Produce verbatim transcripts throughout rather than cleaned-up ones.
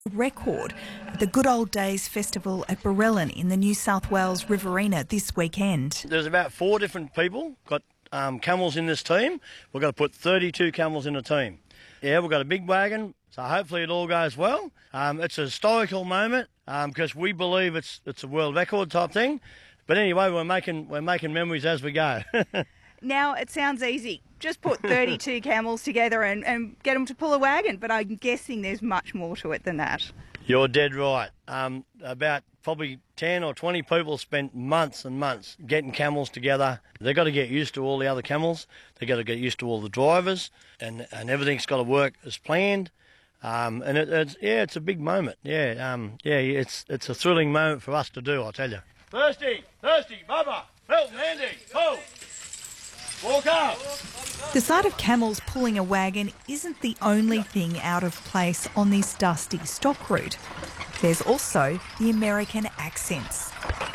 Record at the Good Old Days Festival at Barellan in the New South Wales Riverina this weekend. There's about four different people got um, camels in this team. We're going to put thirty-two camels in a team. Yeah, we've got a big wagon, so hopefully it all goes well. Um, it's a historical moment because um, we believe it's it's a world record type thing. But anyway, we're making we're making memories as we go. Now, it sounds easy. Just put thirty-two camels together and, and get them to pull a wagon, but I'm guessing there's much more to it than that. You're dead right. Um, about probably ten or twenty people spent months and months getting camels together. They've got to get used to all the other camels. They've got to get used to all the drivers, and, and everything's got to work as planned. Um, and it, it's yeah, it's a big moment. Yeah, um, yeah, it's it's a thrilling moment for us to do, I'll tell you. Thirsty, thirsty, Bubba, Milton, Andy, ho! Walk up! The sight of camels pulling a wagon isn't the only thing out of place on this dusty stock route. There's also the American accents.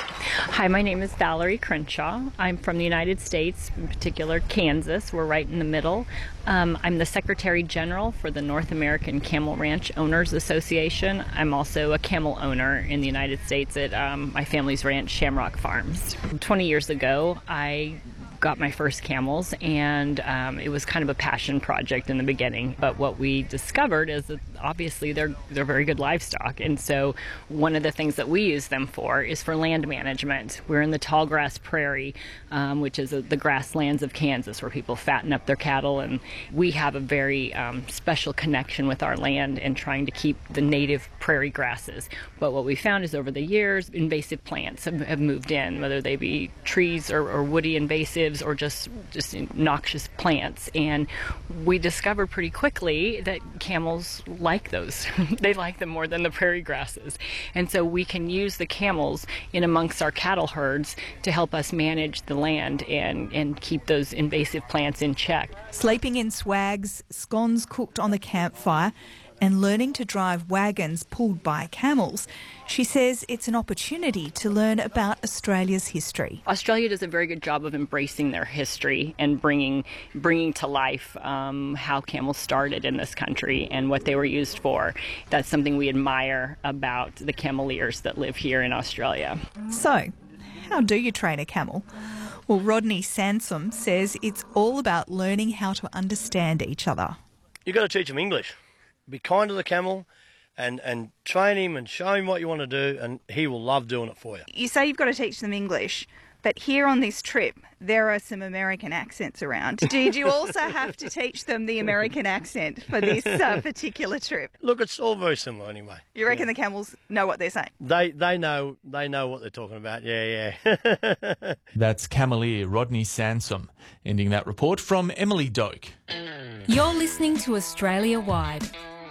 Hi, my name is Valerie Crenshaw. I'm from the United States, in particular Kansas. We're right in the middle. Um, I'm the Secretary General for the North American Camel Ranch Owners Association. I'm also a camel owner in the United States at um, my family's ranch, Shamrock Farms. twenty years ago, I got my first camels, and um, it was kind of a passion project in the beginning. But what we discovered is that obviously they're they're very good livestock, and so one of the things that we use them for is for land management. We're in the tallgrass prairie, um, which is a, the grasslands of Kansas, where people fatten up their cattle, and we have a very um, special connection with our land and trying to keep the native prairie grasses. But what we found is over the years, invasive plants have, have moved in, whether they be trees or, or woody invasives or just just noxious plants, and we discovered pretty quickly that camels like those. They like them more than the prairie grasses, and so we can use the camels in amongst our cattle herds to help us manage the land and and keep those invasive plants in check. Sleeping in swags, scones cooked on the campfire, and learning to drive wagons pulled by camels, she says it's an opportunity to learn about Australia's history. Australia does a very good job of embracing their history and bringing bringing to life um, how camels started in this country and what they were used for. That's something we admire about the cameleers that live here in Australia. So, how do you train a camel? Well, Rodney Sansom says it's all about learning how to understand each other. You've got to teach them English. Be kind to the camel and, and train him and show him what you want to do, and he will love doing it for you. You say you've got to teach them English, but here on this trip, there are some American accents around. Did you also have to teach them the American accent for this uh, particular trip? Look, it's all very similar anyway. You reckon yeah. the camels know what they're saying? They they know they know what they're talking about, yeah, yeah. That's cameleer Rodney Sansom, ending that report from Emily Doak. You're listening to Australia Wide.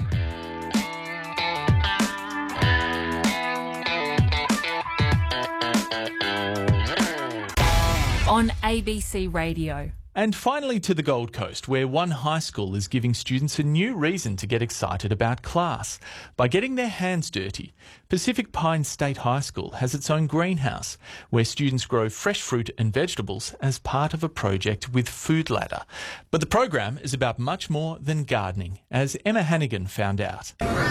On A B C Radio. And finally to the Gold Coast, where one high school is giving students a new reason to get excited about class by getting their hands dirty. Pacific Pines State High School has its own greenhouse where students grow fresh fruit and vegetables as part of a project with Food Ladder. But the program is about much more than gardening, as Emma Hannigan found out.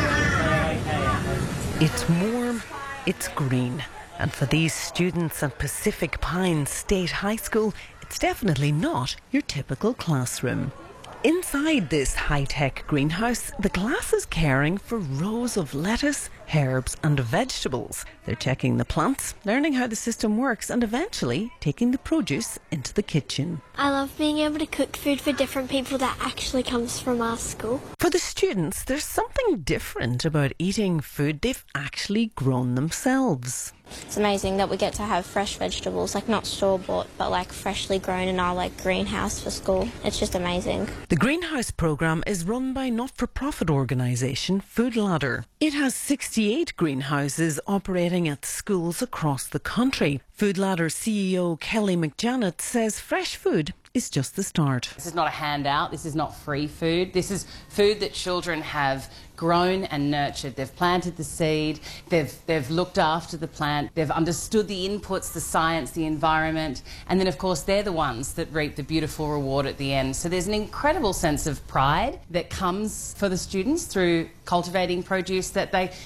It's warm, it's green. And for these students at Pacific Pines State High School, it's definitely not your typical classroom. Inside this high-tech greenhouse, the class is caring for rows of lettuce, herbs and vegetables. They're checking the plants, learning how the system works and eventually taking the produce into the kitchen. I love being able to cook food for different people that actually comes from our school. For the students, there's something different about eating food they've actually grown themselves. It's amazing that we get to have fresh vegetables, like not store-bought, but like freshly grown in our like greenhouse for school. It's just amazing. The greenhouse programme is run by not-for-profit organisation Food Ladder. It has sixty-eight greenhouses operating at schools across the country. Food Ladder C E O Kelly McJanet says fresh food is just the start. This is not a handout, this is not free food, this is food that children have grown and nurtured. They've planted the seed, they've, they've looked after the plant, they've understood the inputs, the science, the environment, and then of course they're the ones that reap the beautiful reward at the end. So there's an incredible sense of pride that comes for the students through cultivating produce that they